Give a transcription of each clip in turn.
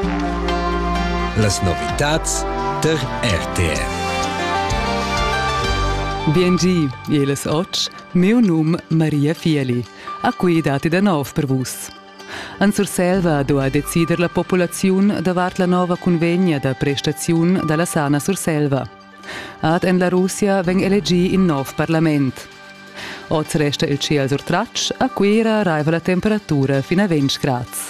Las novitats der RTR. Biengi, ieles och, meu num Maria Fieli, a cui dati da nov per vus. En Surselva doa decider la populaziun davart la nova convegna da prestaziun dalla sana Surselva. Ad en la Russia veng elegi in nov parlament. Oz resta il ciel sur tratsch, a quera arriva la temperatura fino a 20 gradi.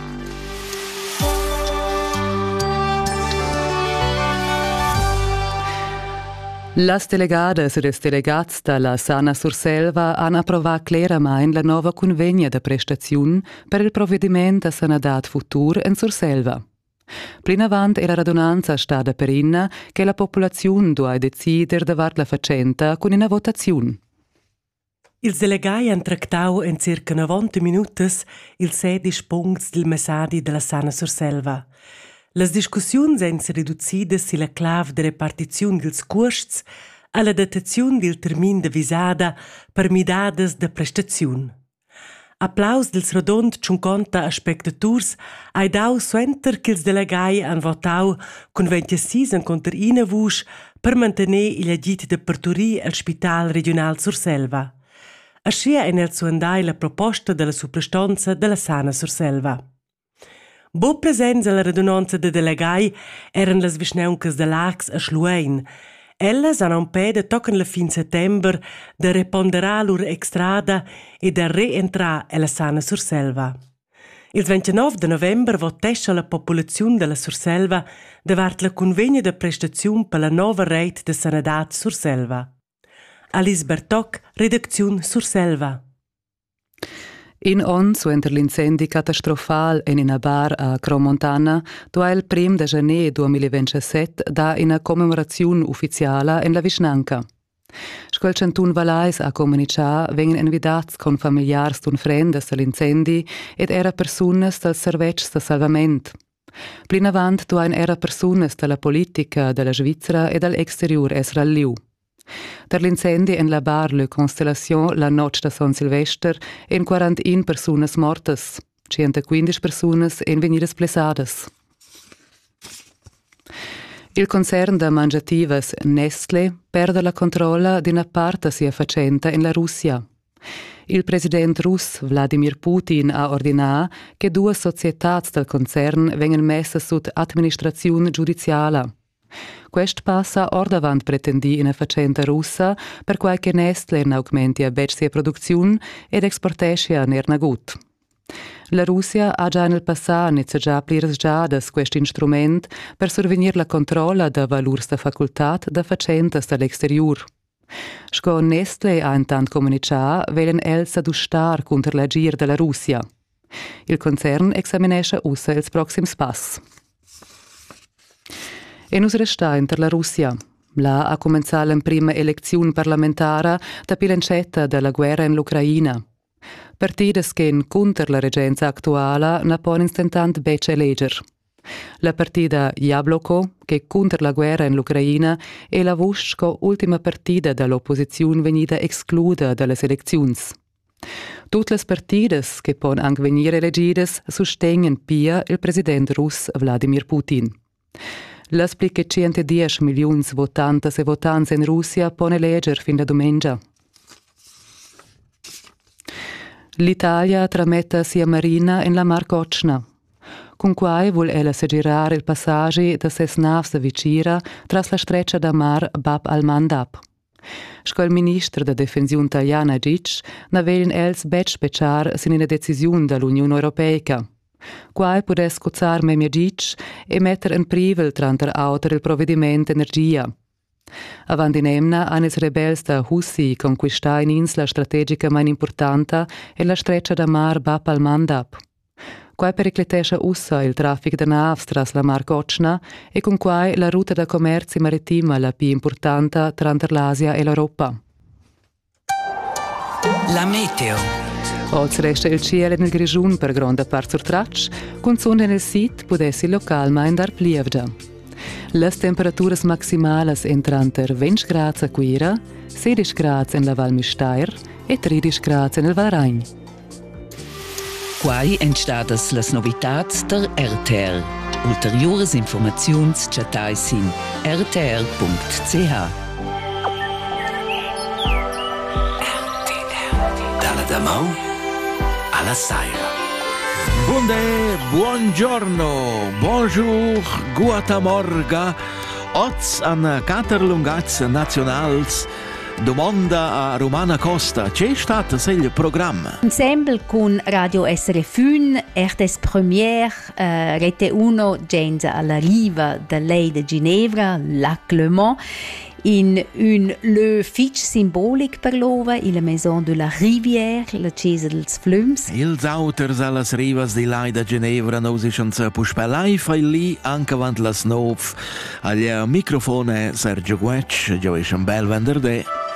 Las delegadas e les delegats dalla Sana Surselva han approvat claramain la nova convegna de prestaziun per il provvediment a sanadat futur en Surselva. Plin avant è la radunanza stada per inna che la popolaziun doa decider davart la facenta con una votaziun. Ils delegai han tractau en circa 90 minutas il 16 punts del messadi della Sana Surselva. Las discussiuns han si riduzidas silla clav de repartiziun dils cuosts alla dataziun dil termin de visada per midades de prestaziun. Applaus dils rodond 50 spectaturs ai dau suenter che ils delegai han votau con 26 en contra ina vusch per mantenere il agit de parturir al Spital Regional Surselva. Ascia en el suandai la proposta della suprastanza della Sana Surselva. Bo presents alla radunanza de delegai eran las vischnauncas de l'Ax a Schluein. Ellas han ampeda tocan la fin settember de reponderar lur extrada e de reentrar alla Sana Surselva. Il 29 de november votescha la popolaziun della Surselva davart la convegna de prestaziun per la nova reit de sanadat Surselva. Alice Bertoc, redacziun Surselva. In on suenter l'incendi catastrofal in una bar a Cromontana, doa il 1 de gener 2027 da una commemorazione ufficiale in la Vischnanca. Squel centun valais a comunicà vengono invitati con familiars d'un frendes dell'incendi ed era personas del servetsch de salvament. Plin avant doa era personas della politica della Svizzera e dall'exterior esra liu. Der l'incendi en la bar Le Constellation la noche de San Silvester en 41 personas mortas, 115 personas en venidas plesadas. Il concern de mangiativas Nestlé perde la controlla d'una parte sia facenta in la Russia. Il president rus Vladimir Putin ha ordinà che due societats del concern vengan messe sotto amministrazione giudiziala. Quest passa or davant pretendi in a facenta russa per quai che Nestlé augmenti a bec sia produziun ed exportescia nerna gut. La Russia ha già nel passato già pliras giadas quest instrument per survenir la controlla da valurs da facultat da facentas dall'exterior. Sco Nestlé ha intant comunicà velen els adustar contra l'agir della Russia. Il concern examinescha ussa ils proxims pass. E nus resta inter la Russia. La ha comenzato la prima elezione parlamentare da pilencetta della guerra in l'Ucraina. Partidas che contro la regenza attuale ne pon instantant bec eleger. La partida Jabloko, che contro la guerra in l'Ucraina, è la vusco ultima partida dall'opposizione venida esclusa dalle elezioni. Tutte le partidas che pon anche venire elegidas sostengono pia il presidente russo Vladimir Putin. Las pli che 110 miliuns votantas e votants in Russia pone eleger fin da domenica. L'Italia trametta sia marina in la Mar Cocna. Con quai vuol ella segirare il passaggi da ses navs da vicira tras la streccia da mar Bab al-Mandab. Sco il ministro da defensione italiana Gic n'avelen els bec speciar sin una decisione dall'Unione Europea. Quai può scozzar memia Gic e mettere in privel tranter autor il provvedimento energia. Avanti in emna han ils rebels da Houthi conquistà in insla strategica mai importante e la streccia da mar Bab al-Mandab. Quai pericletescha ussa il traffic de navs tras la Mar Cocna e con quai la ruta da commerci marittima la più importante tranter l'Asia e l'Europa. La meteo. Oz resta il cielo nel grigiun per gronda part sur tratsch, con sonde nel sit pudessi localmein dar plievgia. Las temperaturas maximales entranter 20 gradi a Quira, 16 gradi in la Val Müstair e 13 gradi nel Val Rhein. Quai entstadas las novitats der RTR. Ulteriores informaziuns chatai sin rtr.ch. Dalla Damau alla Saira. Buongiorno, bonjour, guten Morgen. Oz an Caterlungats Nationals. Domanda a Romana Costa, c'è stato il programma? Ensemble con Radio SRF 1, RTS Première, Rete 1, genza alla riva da lei de Ginevra, Lac Le Mans, in un le fitch symbolic per l'ova, in la Maison de la Rivière, la Chiesa dels Flums. Ils auters allas rivas di Lai da Ginevra nos ischan se puspelai fai lì anche avant las nov. Agli microfone Sergio Guetsch, gio ischan bel venderdè.